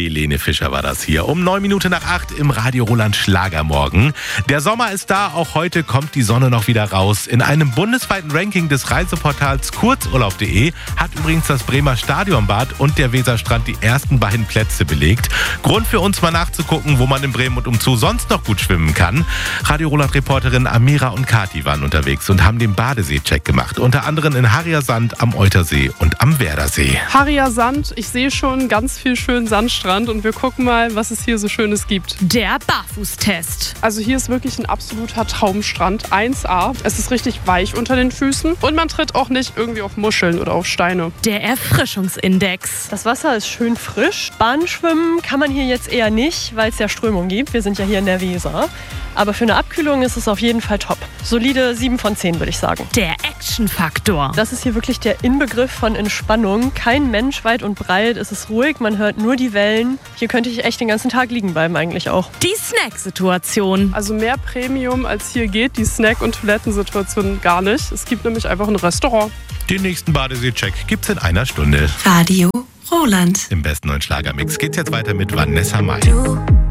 Helene Fischer war das hier. Um 8:09 im Radio Roland Schlagermorgen. Der Sommer ist da, auch heute kommt die Sonne noch wieder raus. In einem bundesweiten Ranking des Reiseportals kurzurlaub.de hat übrigens das Bremer Stadionbad und der Weserstrand die ersten beiden Plätze belegt. Grund für uns mal nachzugucken, wo man in Bremen und umzu sonst noch gut schwimmen kann. Radio Roland-Reporterin Amira und Kati waren unterwegs und haben den Badesee-Check gemacht. Unter anderem in Harriersand, am Eutersee und am Werdersee. Harriersand, ich sehe schon ganz viel schönen Sandstrand und wir gucken mal, was es hier so Schönes gibt. Der Barfußtest. Also hier ist wirklich ein absoluter Traumstrand, 1A. Es ist richtig weich unter den Füßen und man tritt auch nicht irgendwie auf Muscheln oder auf Steine. Der Erfrischungsindex. Das Wasser ist schön frisch. Bahnschwimmen kann man hier jetzt eher nicht, weil es ja Strömung gibt. Wir sind ja hier in der Weser. Aber für eine Abkühlung ist es auf jeden Fall top. Solide 7 von 10, würde ich sagen. Der Actionfaktor. Das ist hier wirklich der Inbegriff von Entspannung. Kein Mensch weit und breit. Es ist ruhig, man hört nur die Wellen. Hier könnte ich echt den ganzen Tag liegen bleiben eigentlich auch. Die Snacksituation. Also mehr Premium als hier geht die Snack- und Toilettensituation gar nicht. Es gibt nämlich einfach ein Restaurant. Den nächsten Badesee-Check gibt's in einer Stunde. Radio Roland. Im besten neuen Schlagermix geht's jetzt weiter mit Vanessa Mai. Du